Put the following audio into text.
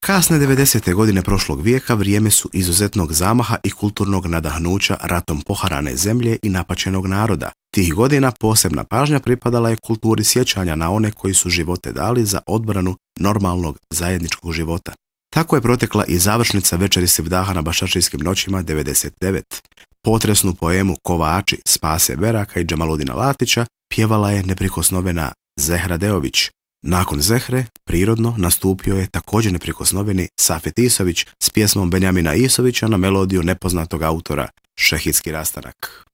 Kasne 90. godine prošlog vijeka vrijeme su izuzetnog zamaha i kulturnog nadahnuća ratom poharane zemlje i napaćenog naroda. Tih godina posebna pažnja pripadala je kulturi sjećanja na one koji su živote dali za odbranu normalnog zajedničkog života. Tako je protekla i završnica večeri Sevdaha na Baščačijskim noćima 99. Potresnu poemu Kovači Spase Beraka i Džemaludina Latića pjevala je neprikosnovena Zehra Deović. Nakon Zehre, prirodno, nastupio je također neprikosnoveni Safet Isović s pjesmom Benjamina Isovića na melodiju nepoznatog autora Šehidski rastanak.